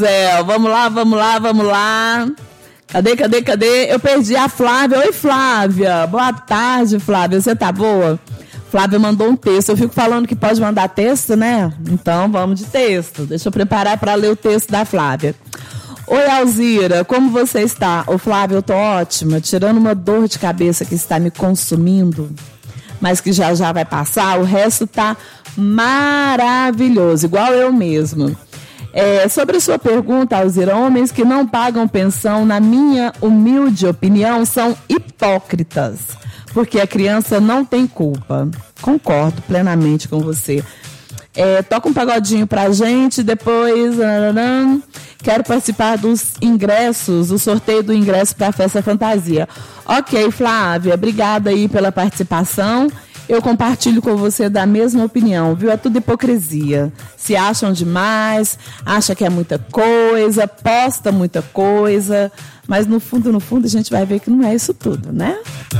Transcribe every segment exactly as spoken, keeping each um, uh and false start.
Zé, vamos lá, vamos lá, vamos lá. Cadê, cadê, cadê? Eu perdi a Flávia. Oi, Flávia. Boa tarde, Flávia. Você tá boa? Flávia mandou um texto. Eu fico falando que pode mandar texto, né? Então, vamos de texto. Deixa eu preparar para ler o texto da Flávia. Oi, Alzira. Como você está? Ô, Flávia, eu tô ótima. Tirando uma dor de cabeça que está me consumindo, mas que já já vai passar. O resto tá maravilhoso. Igual eu mesmo. É, sobre a sua pergunta, Alzira, homens que não pagam pensão, na minha humilde opinião, são hipócritas, porque a criança não tem culpa. Concordo plenamente com você. É, toca um pagodinho pra gente, depois... Quero participar dos ingressos, do sorteio do ingresso para a Festa Fantasia. Ok, Flávia, obrigada aí pela participação. Eu compartilho com você da mesma opinião, viu? É tudo hipocrisia. Se acham demais, acha que é muita coisa, posta muita coisa, mas no fundo, no fundo, a gente vai ver que não é isso tudo, né?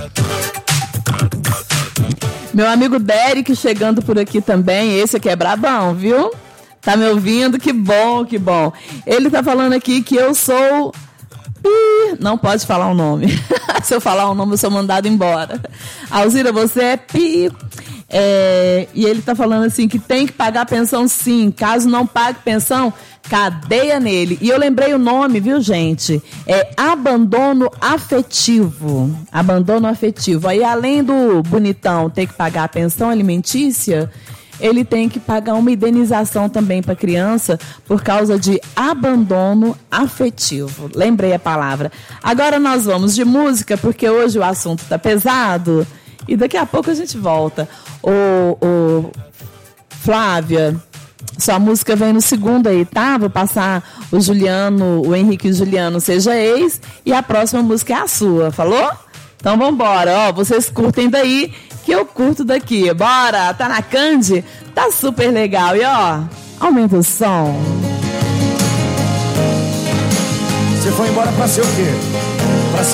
Meu amigo Derek chegando por aqui também, esse aqui é brabão, viu? Tá me ouvindo? Que bom, que bom. Ele tá falando aqui que eu sou... Pi... Não pode falar o nome. Se eu falar o nome, eu sou mandado embora. Alzira, você é pi... É... E ele tá falando assim que tem que pagar pensão sim. Caso não pague pensão, cadeia nele. E eu lembrei o nome, viu, gente? É abandono afetivo. Abandono afetivo. Aí, além do bonitão ter que pagar a pensão alimentícia, ele tem que pagar uma indenização também para a criança por causa de abandono afetivo. Lembrei a palavra. Agora nós vamos de música, porque hoje o assunto está pesado e daqui a pouco a gente volta. Ô, ô, Flávia, sua música vem no segundo aí, tá? Vou passar o Juliano, o Henrique e o Juliano, Seja Ex, e a próxima música é a sua, falou? Então vambora, ó, vocês curtem daí, que eu curto daqui. Bora, tá na Candy? Tá super legal. E ó, aumenta o som. Você foi embora pra ser o quê?